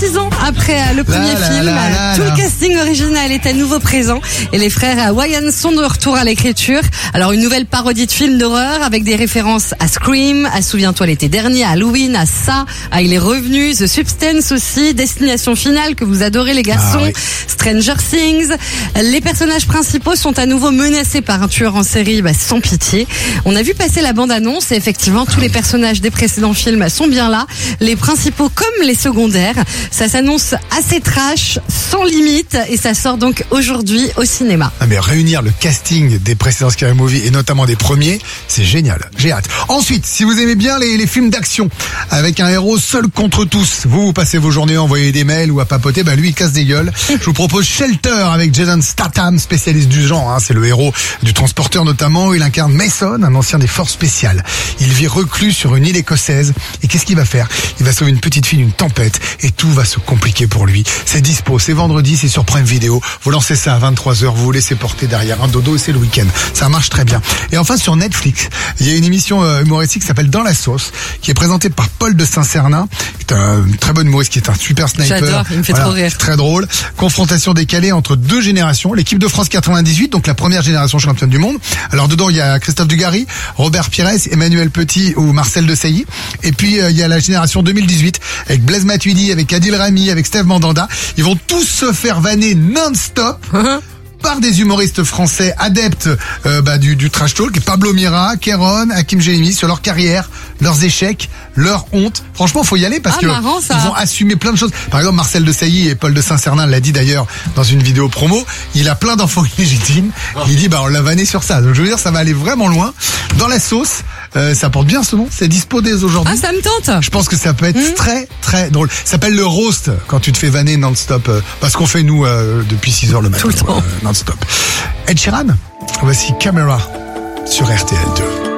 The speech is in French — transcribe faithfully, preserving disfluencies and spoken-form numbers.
dix ans après le premier là, film, là, là, là, tout là. le casting original est à nouveau présent et les frères Wayans sont de retour à l'écriture. Alors une nouvelle parodie de film d'horreur avec des références à Scream, à Souviens-toi l'été dernier, à Halloween, à ça, à Il est revenu, The Substance aussi, Destination Finale que vous adorez les garçons, Ah, oui. Stranger Things. Les personnages principaux sont à nouveau menacés par un tueur en série bah, sans pitié. On a vu passer la bande-annonce et effectivement tous les personnages des précédents films sont bien là, les principaux comme les secondaires. Ça s'annonce assez trash, sans limite et ça sort donc aujourd'hui au cinéma. Ah mais réunir le casting des précédents Scary Movie et notamment des premiers, c'est génial. J'ai hâte. Ensuite, si vous aimez bien les, les films d'action avec un héros seul contre tous, vous, vous passez vos journées à envoyer des mails ou à papoter, bah lui il casse des gueules. Je vous propose Shelter avec Jason Statham, spécialiste du genre. Hein. C'est le héros du Transporteur notamment. Il incarne Mason, un ancien des forces spéciales. Il vit reclus sur une île écossaise. Et qu'est-ce qu'il va faire? Il va sauver une petite fille d'une tempête et tout va se compliquer pour lui. C'est dispo, c'est vendredi, c'est sur Prime Video. Vous lancez ça à vingt-trois heures, vous vous laissez porter derrière un dodo et c'est le week-end. Ça marche très bien. Et enfin sur Netflix, il y a une émission euh, humoristique qui s'appelle Dans la sauce, qui est présentée par Paul de Saint-Cernin, qui est un très bon humoriste, qui est un super sniper. J'adore, il me fait Voilà, trop rire. Très drôle. Confrontation décalée entre deux générations. L'équipe de France quatre-vingt-dix-huit, donc la première génération championne du monde. Alors dedans, il y a Christophe Dugarry, Robert Pires, Emmanuel Petit ou Marcel Desailly. Et puis, euh, il y a la génération deux mille dix-huit, avec Blaise Matuidi, avec Adil Rami, avec Steve Mandanda. Ils vont tous se faire vanner non-stop par des humoristes français adeptes euh, bah, du, du trash talk, Pablo Mira, Kéron, Hakim Jérémy, sur leur carrière, leurs échecs, leur honte. Franchement, faut y aller parce Ah, que marrant, ça. ils vont assumer plein de choses. Par exemple, Marcel Desailly et Paul de Saint-Cernin l'a dit d'ailleurs dans une vidéo promo, il a plein d'enfants illégitimes. Il dit, bah on l'a vanné sur ça. Donc je veux dire, ça va aller vraiment loin. Dans la sauce, euh, ça porte bien ce nom, c'est dispo dès aujourd'hui. Ah, ça me tente. Je pense que ça peut être Mmh. très très drôle. Ça s'appelle le roast quand tu te fais vanner non-stop. Euh, parce qu'on fait nous euh, depuis six heures le matin. Tout le temps. euh, non-stop. Ed Sheeran, voici Camera sur R T L deux.